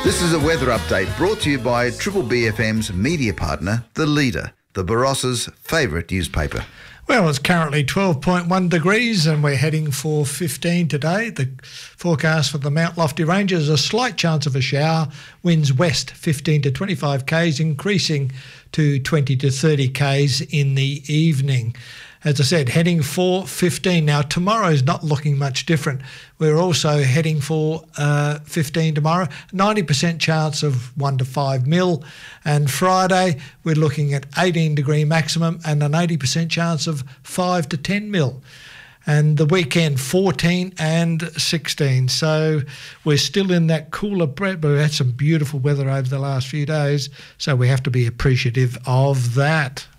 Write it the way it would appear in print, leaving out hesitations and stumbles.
This is a weather update brought to you by Triple BFM's media partner, The Leader, the Barossa's favourite newspaper. Well, it's currently 12.1 degrees and we're heading for 15 today. The forecast for the Mount Lofty Ranges, a slight chance of a shower, winds west 15 to 25 k's, increasing to 20 to 30 k's in the evening. As I said, heading for 15. Now, tomorrow's not looking much different. We're also heading for 15 tomorrow. 90% chance of 1 to 5 mil. And Friday, we're looking at 18 degree maximum and an 80% chance of 5 to 10 mil. And the weekend, 14 and 16. So we're still in that cooler bread, but we've had some beautiful weather over the last few days. So we have to be appreciative of that.